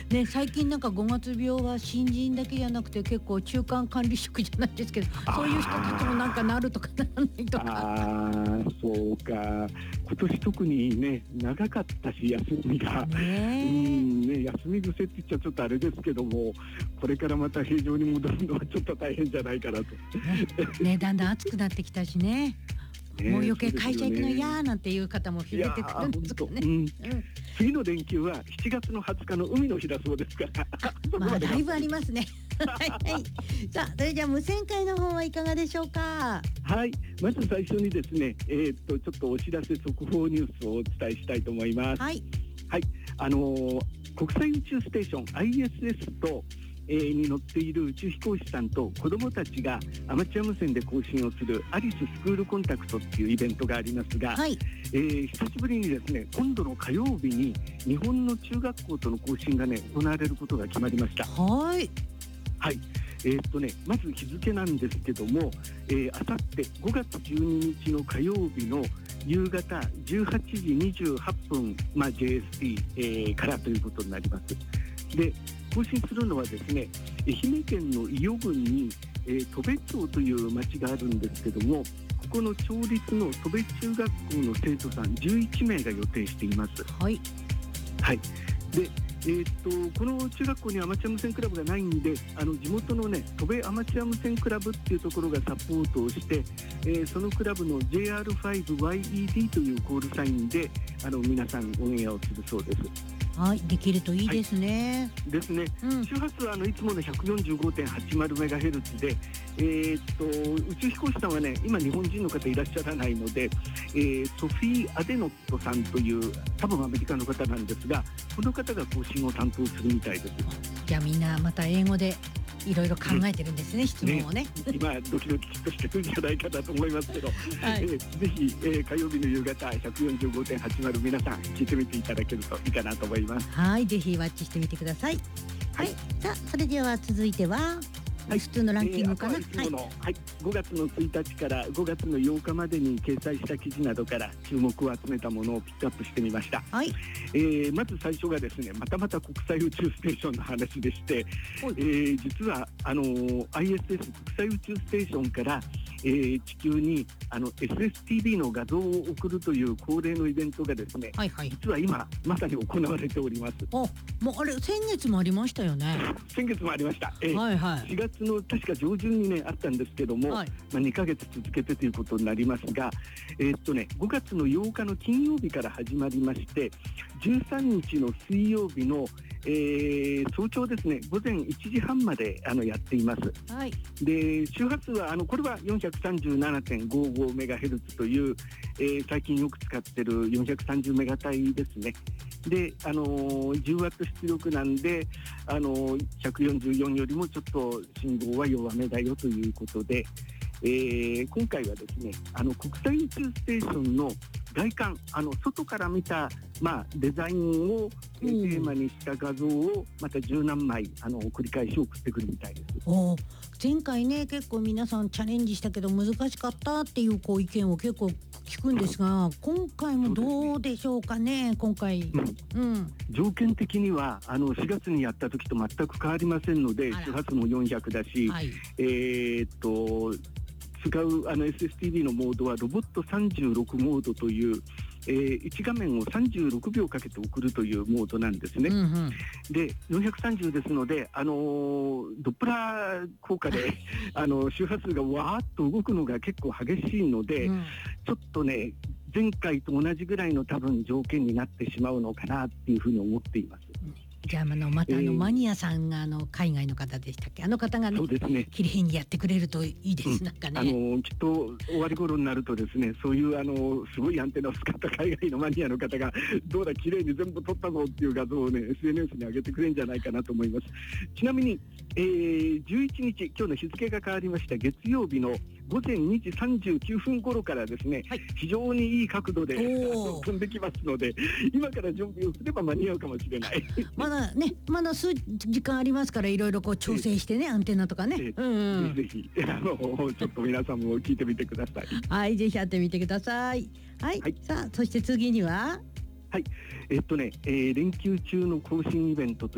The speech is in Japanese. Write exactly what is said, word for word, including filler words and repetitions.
ね、最近なんかごがつ病は新人だけじゃなくて結構中間管理職じゃないですけど、そういう人たちもなんかなるとかならないとか。 ああ、そうか。今年特にね、長かったし休みが、 ねうんね、休み癖って言っちゃちょっとあれですけども、これからまた平常に戻るのはちょっと大変じゃないかなと。 ね、だんだん暑くなってきたしね。 ね、 もう余計会社行くの嫌なんていう方も増えてくるんですかね。 うん、次の連休はしちがつのはつかの海の日だそうですから。 まあだいぶありますね。はいはい。さあ、それじゃあ無線会の方はいかがでしょうか。 はい、まず最初にですね、えー、っとちょっとお知らせ速報ニュースをお伝えしたいと思います。 はい。 はい、あのー、国際宇宙ステーション アイエスエス とえー、に乗っている宇宙飛行士さんと子どもたちがアマチュア無線で更新をするアリススクールコンタクトっていうイベントがありますが、はい、えー、久しぶりにですね、今度の火曜日に日本の中学校との更新がね行われることが決まりました。 はい、 はい、えーっとね、まず日付なんですけども、えー、あさってごがつじゅうににちの火曜日の夕方じゅうはちじにじゅうはっぷん、まあ、ジェイエスティー、えー、からということになります。で、更新するのはですね、愛媛県の伊予郡に、えー、戸別町という町があるんですけども、ここの町立の戸別中学校の生徒さんじゅういちめいが予定しています。 はい、 はい、でえー、っとこの中学校にアマチュア無線クラブがないんで、あの地元のね戸部アマチュア無線クラブっていうところがサポートをして、えー、そのクラブの ジェイアールファイブワイイーディー というコールサインであの皆さんオンエアをするそうです。 はい、できるといいですね。 はい、ですね。うん、周波数はあのいつもの ひゃくよんじゅうごてんはちまるメガヘルツ で、えー、っと宇宙飛行士さんはね今日本人の方いらっしゃらないので、えー、ソフィー・アデノットさんという多分アメリカの方なんですが、この方が更新を担当するみたいです。 じゃあみんなまた英語でいろいろ考えてるんですね、うん、質問をね。 ね、今ドキドキとしてるんじゃないかなと思いますけど、はい、えー、ぜひ、えー、火曜日の夕方 ひゃくよんじゅうごてんはちまる 皆さん聞いてみていただけるといいかなと思います。 はい、ぜひワッチしてみてください。はい、はい、さあそれでは続いては、はい、普通のランキングかな。 えー、はい、はい、ごがつのついたちからごがつのようかまでに掲載した記事などから注目を集めたものをピックアップしてみました。 はい、 えー、まず最初がですね、またまた国際宇宙ステーションの話でして、はい、えー、実はあのー、アイエスエス 国際宇宙ステーションから、えー、地球にあの エスエスティービー の画像を送るという恒例のイベントがですね、はいはい、実は今まさに行われております。 あ、もうあれ先月もありましたよね。 先月もありました。えーはいはい、 しがつの確か上旬にねあったんですけども、はい、まあ、にかげつ続けてということになりますが、えー、っとねごがつのようかの金曜日から始まりまして、じゅうさんにちの水曜日のえー、早朝ですね、午前いちじはんまであのやっています。はい、で周波数はあのこれは よんひゃくさんじゅうななてんごーごーメガヘルツ という、えー、最近よく使ってるよんひゃくさんじゅうメガ帯ですね。で、あのー、じゅうワット出力なんで、あのー、ひゃくよんじゅうよんよりもちょっと信号は弱めだよということで、えー、今回はですね、あの国際宇宙ステーションの外観、あの外から見た、まあ、デザインをテーマにした画像をまた十何枚あの繰り返し送ってくるみたいです。 お前回ね結構皆さんチャレンジしたけど難しかったっていうこう意見を結構聞くんですが、今回もどうでしょうかね。今回、うんうん、 条件的にはあのしがつにやった時と全く変わりませんので、周波数もよんひゃくだし、はい、えー、っと使うあの エスエスティービー のモードはロボットさんじゅうろくモードという、えー、いち画面をさんじゅうろくびょうかけて送るというモードなんですね。うんうん、でよんひゃくさんじゅうですので、あのー、ドップラー効果であの周波数がわーっと動くのが結構激しいので、うん、ちょっとね前回と同じぐらいの多分条件になってしまうのかなっていうふうに思っています。 じゃあ、あのまたあのマニアさんがあの海外の方でしたっけ、あの方がね、 そうですね、 綺麗にやってくれるといいです、うん、なんかね、 あのきっと終わり頃になるとですね、そういうあのすごいアンテナを使った海外のマニアの方がどうだ綺麗に全部撮ったぞっていう画像をね エスエヌエス に上げてくれるんじゃないかなと思います。ちなみに、えー、じゅういちにち今日の日付が変わりました月曜日のごぜんにじさんじゅうきゅうふん頃からですね、はい、非常にいい角度で飛んできますので、今から準備をすれば間に合うかもしれないまだね、まだ数時間ありますから、いろいろこう調整してね、アンテナとかね、えーうんうん、 ぜひぜひあのちょっと皆さんも聞いてみてくださいはいぜひやってみてください。はい、はい、さあそして次にははい、えっとね、えー、連休中の更新イベントと